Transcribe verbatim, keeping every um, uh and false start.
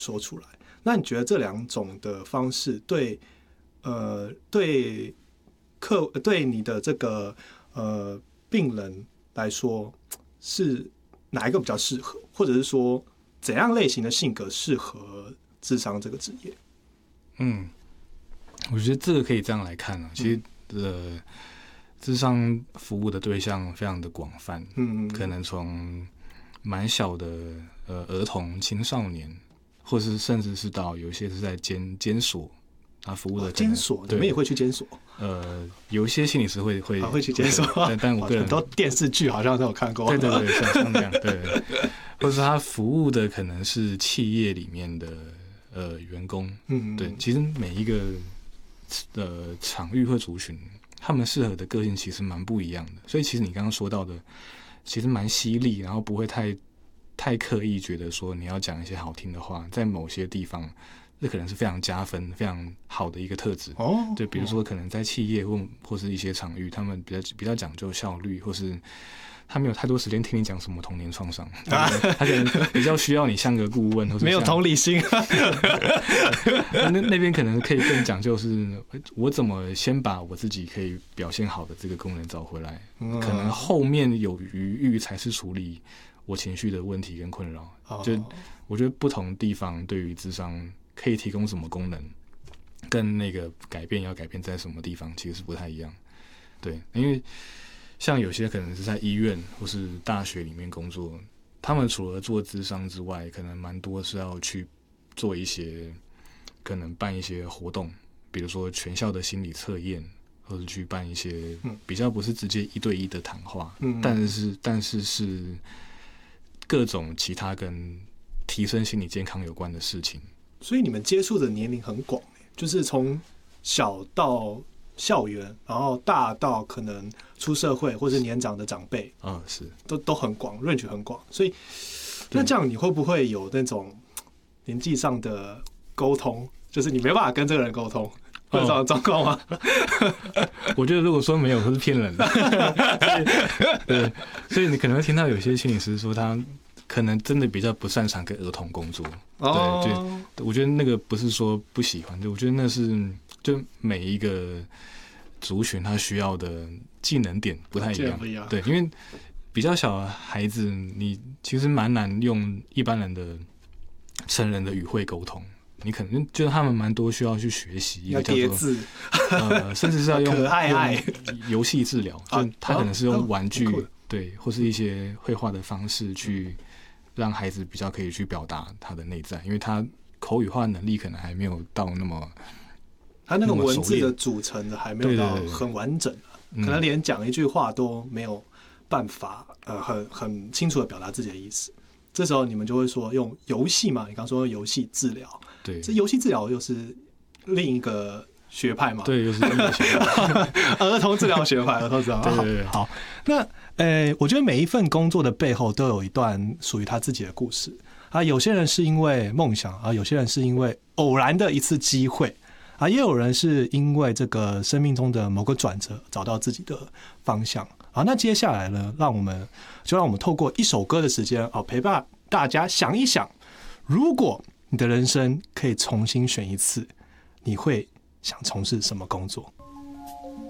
说出来。那你觉得这两种的方式对呃对客对你的这个呃病人来说是哪一个比较适合，或者是说怎样类型的性格适合諮商这个职业？ 嗯，我觉得这个可以这样来看啊，其实呃，諮商服务的对象非常的广泛，嗯，可能从蛮小的呃儿童、青少年，或是甚至是到有一些是在监监所。他服务的监所，你们也会去监所？ 呃，有一些心理师会会、 啊、会去监所， 但但我个人很多电视剧好像都有看过。 对对对，像像这样，对，或者是他服务的可能是企业里面的呃员工，嗯，对，其实每一个呃场域或族群，他们适合的个性其实蛮不一样的，所以其实你刚刚说到的，其实蛮犀利，然后不会太太刻意觉得说你要讲一些好听的话，在某些地方。这可能是非常加分、非常好的一个特质。哦，对，比如说可能在企业或或是一些场域，他们比较比较讲究效率，或是他没有太多时间听你讲什么童年创伤，他, 他可能比较需要你像个顾问，或者没有同理心。 那那边可能可以更讲究是，我怎么先把我自己可以表现好的这个功能找回来，嗯、可能后面有余裕才是处理我情绪的问题跟困扰。哦、就我觉得不同地方对于諮商可以提供什么功能，跟那个改变要改变在什么地方，其实是不太一样。对，因为像有些可能是在医院或是大学里面工作，他们除了做諮商之外，可能蛮多是要去做一些，可能办一些活动，比如说全校的心理测验，或者去办一些比较不是直接一对一的谈话，嗯、但是但是是各种其他跟提升心理健康有关的事情。 所以你们接触的年龄很广，就是从小到校园，然后大到可能出社会或是年长的长辈， 啊、嗯，是都都很广 ，range 很广。所以那这样你会不会有那种年纪上的沟通，就是你没办法跟这个人沟通，会有这种状况吗？ 我觉得如果说没有，都是骗人的。对，所以你可能会听到有些心理师说他。可能真的比较不擅长跟儿童工作，哦、对，就我觉得那个不是说不喜欢，就我觉得那是就每一个族群他需要的技能点不太一样， 不一样对，因为比较小的孩子，你其实蛮难用一般人的成人的语汇沟通，你可能就是他们蛮多需要去学习一个叫做呃，甚至是要用可爱爱游戏治疗，就他可能是用玩具、哦、对，或是一些绘画的方式去。让孩子比较可以去表达他的内在，因为他口语化能力可能还没有到那么， 他那个文字的组成的还没有到很完整，对对对，可能连讲一句话都没有办法，呃，很很清楚的表达自己的意思。这时候你们就会说用游戏嘛，你刚说游戏治疗， 对， 这游戏治疗又是另一个学派嘛， 对，又是另一个学派， 儿童治疗学派，儿童治疗， 对对对， 好，那。呃，我觉得每一份工作的背后都有一段属于他自己的故事啊。有些人是因为梦想啊，有些人是因为偶然的一次机会啊，也有人是因为这个生命中的某个转折找到自己的方向啊。那接下来呢，让我们就让我们透过一首歌的时间啊，陪伴大家想一想，如果你的人生可以重新选一次，你会想从事什么工作？